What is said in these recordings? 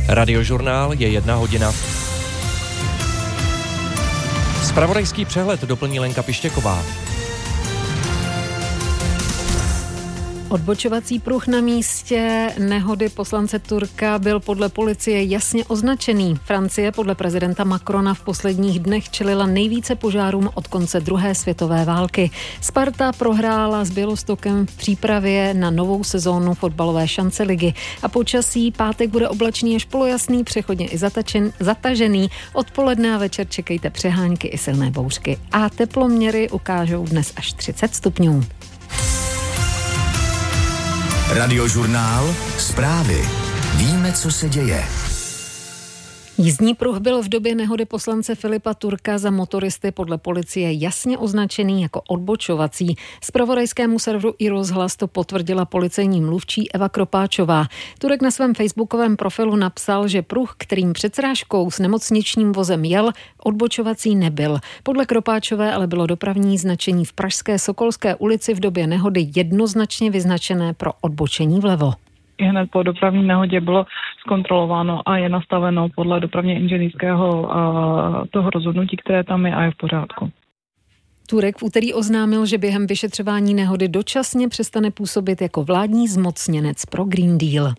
Radiožurnál je 1 hodina. Zpravodajský přehled doplní Lenka Pištěková. Odbočovací pruh na místě nehody poslance Turka byl podle policie jasně označený. Francie podle prezidenta Macrona v posledních dnech čelila nejvíce požárům od konce druhé světové války. Sparta prohrála s Bělostokem v přípravě na novou sezónu fotbalové šanceligy. A počasí pátek bude oblačný až polojasný, přechodně i zatažený. Odpoledne a večer čekejte přehánky i silné bouřky. A teploměry ukážou dnes až 30 stupňů. Radiožurnál, zprávy. Víme, co se děje. Jízdní pruh byl v době nehody poslance Filipa Turka za motoristy podle policie jasně označený jako odbočovací. Zpravodajskému serveru iRozhlas to potvrdila policejní mluvčí Eva Kropáčová. Turek na svém facebookovém profilu napsal, že pruh, kterým před srážkou s nemocničním vozem jel, odbočovací nebyl. Podle Kropáčové ale bylo dopravní značení v pražské Sokolské ulici v době nehody jednoznačně vyznačené pro odbočení vlevo. Hned po dopravní nehodě bylo zkontrolováno a je nastaveno podle dopravně inženýrského toho rozhodnutí, které tam je a je v pořádku. Turek v úterý oznámil, že během vyšetřování nehody dočasně přestane působit jako vládní zmocněnec pro Green Deal.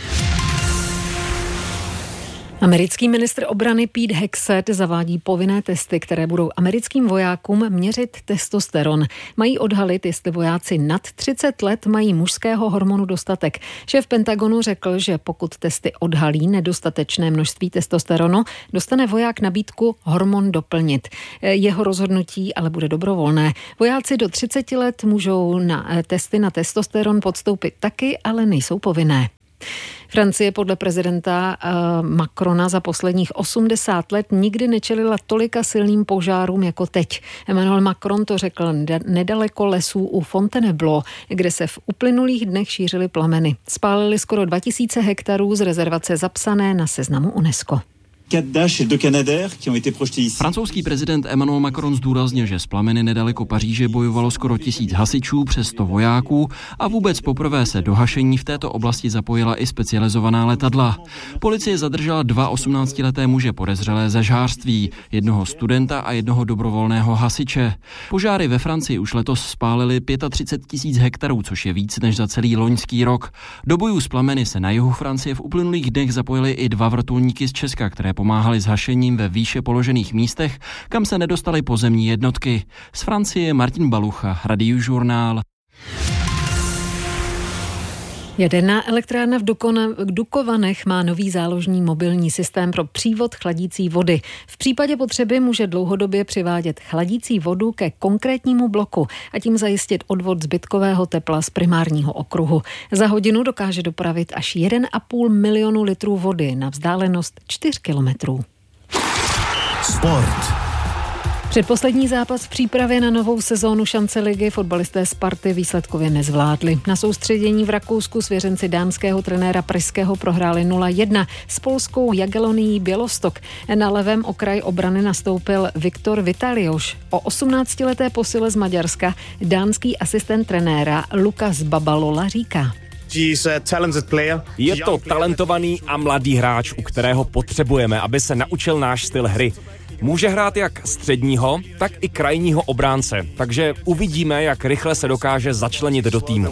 Americký ministr obrany Pete Hegseth zavádí povinné testy, které budou americkým vojákům měřit testosteron. Mají odhalit, jestli vojáci nad 30 let mají mužského hormonu dostatek. Šéf Pentagonu řekl, že pokud testy odhalí nedostatečné množství testosteronu, dostane voják nabídku hormon doplnit. Jeho rozhodnutí ale bude dobrovolné. Vojáci do 30 let můžou na testy na testosteron podstoupit taky, ale nejsou povinné. Francie podle prezidenta Macrona za posledních 80 let nikdy nečelila tolika silným požárům jako teď. Emmanuel Macron to řekl nedaleko lesů u Fontainebleau, kde se v uplynulých dnech šířily plameny. Spálili skoro 2000 hektarů z rezervace zapsané na seznamu UNESCO. Francouzský prezident Emmanuel Macron zdůraznil, že z plameny nedaleko Paříže bojovalo skoro 1000 hasičů přes 100 vojáků a vůbec poprvé se do hašení v této oblasti zapojila i specializovaná letadla. Policie zadržela 2 18leté muže podezřelé ze žhářství, jednoho studenta a jednoho dobrovolného hasiče. Požáry ve Francii už letos spálily 35 000 hektarů, což je víc než za celý loňský rok. Do bojů s plameny se na jihu Francie v uplynulých dnech zapojili i 2 vrtulníky z Česka, které pomáhali s hašením ve výše položených místech, kam se nedostaly pozemní jednotky. Z Francie Martin Balucha, Radiožurnál. Jaderná elektrárna v Dukovanech má nový záložní mobilní systém pro přívod chladící vody. V případě potřeby může dlouhodobě přivádět chladící vodu ke konkrétnímu bloku a tím zajistit odvod zbytkového tepla z primárního okruhu. Za hodinu dokáže dopravit až 1,5 milionu litrů vody na vzdálenost 4 kilometrů. Sport. Předposlední zápas v přípravě na novou sezónu šanceligy fotbalisté Sparty výsledkově nezvládli. Na soustředění v Rakousku svěřenci dánského trenéra Pryského prohráli 0-1 s polskou Jagiellonií Bělostok. Na levém okraji obrany nastoupil Viktor Vitalioš. O 18leté posile z Maďarska dánský asistent trenéra Lukas Babalola říká: Je to talentovaný a mladý hráč, u kterého potřebujeme, aby se naučil náš styl hry. Může hrát jak středního, tak i krajního obránce, takže uvidíme, jak rychle se dokáže začlenit do týmu.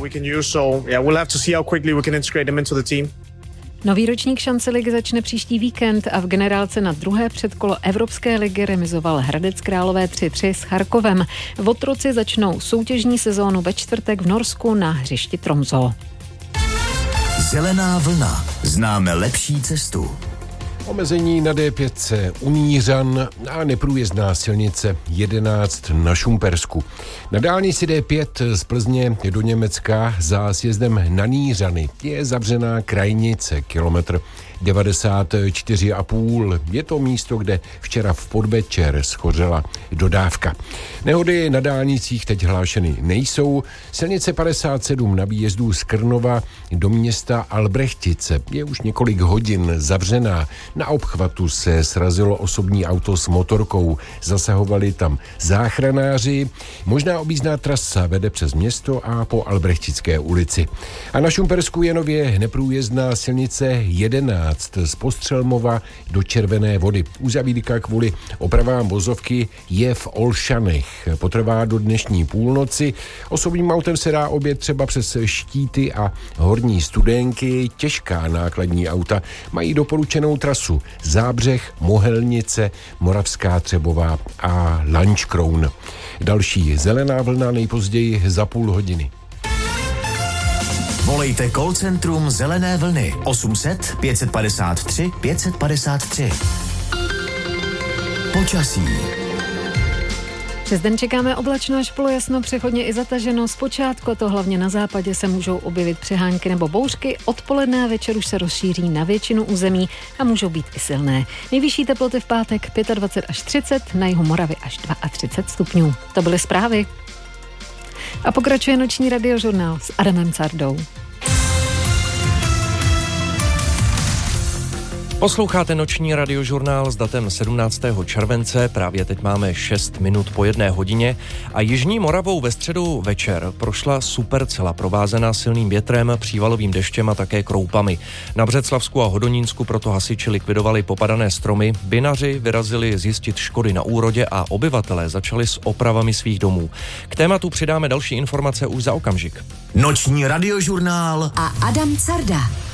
Nový ročník šanceligy začne příští víkend a v generálce na druhé předkolo Evropské ligy remizoval Hradec Králové 3-3 s Charkovem. Votroci začnou soutěžní sezónu ve čtvrtek v Norsku na hřišti Tromsø. Zelená vlna. Známe lepší cestu. Omezení na D5 u Nířan a neprůjezdná silnice 11 na Šumpersku. Na dálnici D5 z Plzně do Německa za sjezdem na Nířany je zavřená krajnice kilometr 94,5. Je to místo, kde včera v podvečer schořela dodávka. Nehody na dálnicích teď hlášeny nejsou. Silnice 57 na výjezdu z Krnova do města Albrechtice je už několik hodin zavřená. Na obchvatu se srazilo osobní auto s motorkou. Zasahovali tam záchranáři. Možná objízdná trasa vede přes město a po Albrechtické ulici. A na Šumpersku je nově neprůjezdná silnice 11 z Postřelmova do Červené Vody. Uzavírka kvůli opravám vozovky je v Olšanech. Potrvá do dnešní půlnoci. Osobním autem se dá objet třeba přes Štíty a Horní Studenky. Těžká nákladní auta mají doporučenou trasu Zábřeh, Mohelnice, Moravská Třebová a Lanškroun. Další zelená vlna nejpozději za půl hodiny. Volejte call centrum Zelené vlny 800 553 553. Počasí. Přes den čekáme oblačno až polojasno, přechodně i zataženo. Zpočátku, a to hlavně na západě, se můžou objevit přehánky nebo bouřky. Odpoledne a večer už se rozšíří na většinu území a můžou být i silné. Nejvyšší teploty v pátek 25 až 30, na jihu Moravy až 32 stupňů. To byly zprávy. A pokračuje noční radiožurnál s Adamem Cardou. Posloucháte noční radiožurnál s datem 17. července, právě teď máme 6 minut po 1 hodině a jižní Moravou ve středu večer prošla supercela provázená silným větrem, přívalovým deštěm a také kroupami. Na Břeclavsku a Hodonínsku proto hasiči likvidovali popadané stromy, vinaři vyrazili zjistit škody na úrodě a obyvatelé začali s opravami svých domů. K tématu přidáme další informace už za okamžik. Noční radiožurnál a Adam Carda.